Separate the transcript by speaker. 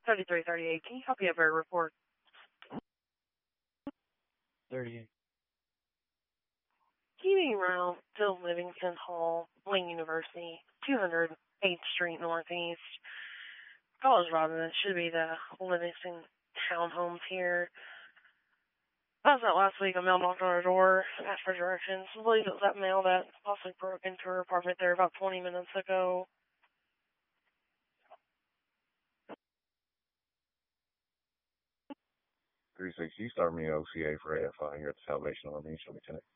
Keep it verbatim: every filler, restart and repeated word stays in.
Speaker 1: thirty-three thirty-eight. Can you copy a bird report?
Speaker 2: thirty-eight.
Speaker 1: Keating Route, Phil Livingston Hall, Wayne University, two hundred eighth Street Northeast. College Robin, that should be the Livingston townhomes here. I was out last week. A mail knocked on her door, asked for directions. I believe it was that mail that possibly broke into her apartment there about twenty minutes ago.
Speaker 3: three six, you start me an O C A for A F I here at the Salvation Army. Show me tonight.